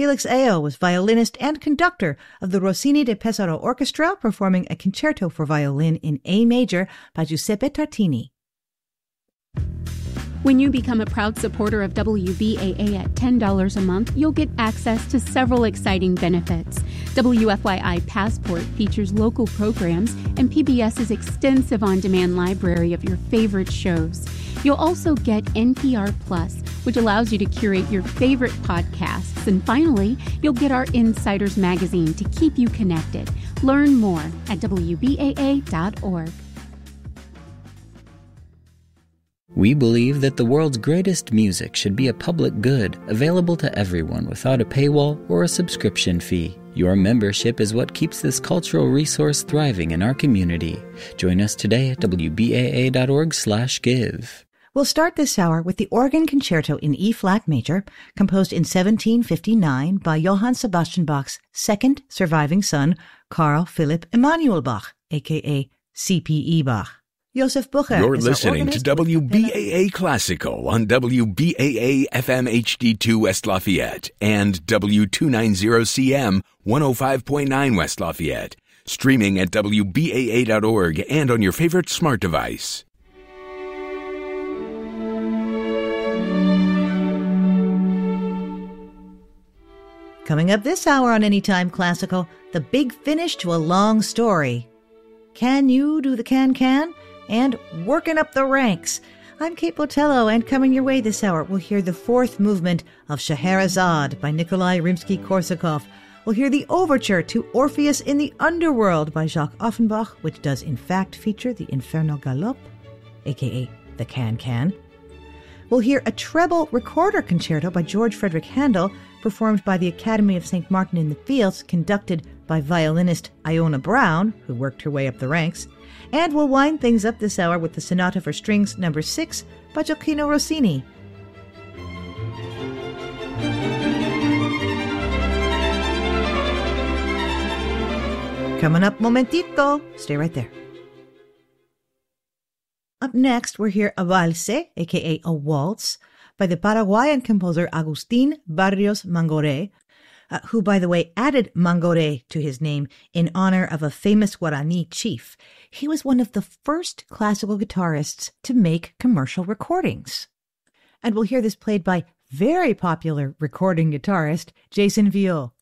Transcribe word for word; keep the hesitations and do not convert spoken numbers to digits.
Felix Ayo was violinist and conductor of the Rossini de Pesaro Orchestra, performing a concerto for violin in A major by Giuseppe Tartini. When you become a proud supporter of W B A A at ten dollars a month, you'll get access to several exciting benefits. W F Y I Passport features local programs and PBS's extensive on-demand library of your favorite shows. You'll also get N P R Plus, which allows you to curate your favorite podcasts. And finally, you'll get our Insiders magazine to keep you connected. Learn more at W B A A dot org. We believe that the world's greatest music should be a public good, available to everyone without a paywall or a subscription fee. Your membership is what keeps this cultural resource thriving in our community. Join us today at W B A A dot org slash give. We'll start this hour with the Organ Concerto in E-flat major, composed in seventeen fifty-nine by Johann Sebastian Bach's second surviving son, Carl Philipp Emanuel Bach, a k a. C P E Bach. Josef Bucher. You're listening to W B A A Classical on W B A A F M H D two West Lafayette and W two ninety C M one oh five point nine West Lafayette. Streaming at W B A A dot org and on your favorite smart device. Coming up this hour on Anytime Classical, the big finish to a long story. Can you do the can-can? And working up the ranks. I'm Kate Botello, and coming your way this hour, we'll hear the fourth movement of Scheherazade by Nikolai Rimsky-Korsakov. We'll hear the overture to Orpheus in the Underworld by Jacques Offenbach, which does in fact feature the Inferno Galop, aka the can-can. We'll hear a treble recorder concerto by George Frederick Handel, performed by the Academy of Saint Martin in the Fields, conducted by violinist Iona Brown, who worked her way up the ranks. And we'll wind things up this hour with the Sonata for Strings number six by Gioacchino Rossini. Coming up momentito. Stay right there. Up next, we'll hear a valse, aka a waltz, by the Paraguayan composer Agustín Barrios Mangoré, Uh, who, by the way, added Mangoré to his name in honor of a famous Guarani chief. He was one of the first classical guitarists to make commercial recordings. And we'll hear this played by very popular recording guitarist Jason Viau.